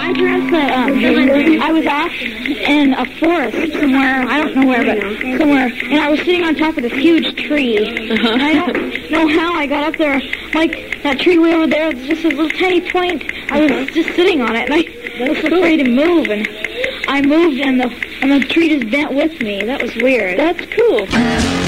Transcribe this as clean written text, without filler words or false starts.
I dreamt that I was off in a forest somewhere, I don't know where, but somewhere, and I was sitting on top of this huge tree, and I don't know how I got up there. Like, that tree way over there was just a little tiny point. I was just sitting on it, and I was afraid to move, and I moved, and the tree just bent with me. That was weird. That's cool.